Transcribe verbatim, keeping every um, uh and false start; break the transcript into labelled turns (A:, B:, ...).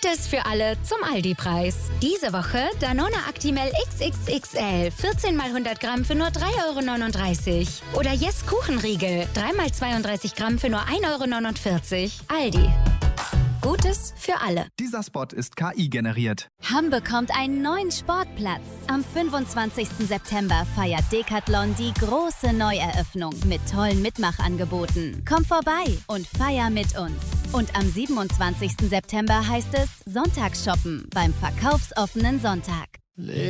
A: Gutes für alle zum Aldi-Preis. Diese Woche Danone Actimel X X X L, vierzehn mal hundert Gramm für nur drei Euro neununddreißig. Oder Yes Kuchenriegel, drei mal zweiunddreißig Gramm für nur ein Euro neunundvierzig. Aldi. Gutes für alle.
B: Dieser Spot ist K I generiert.
C: Hamm bekommt einen neuen Sportplatz. Am fünfundzwanzigsten September feiert Decathlon die große Neueröffnung mit tollen Mitmachangeboten. Komm vorbei und feier mit uns. Und am siebenundzwanzigsten September heißt es Sonntagsshoppen beim verkaufsoffenen Sonntag.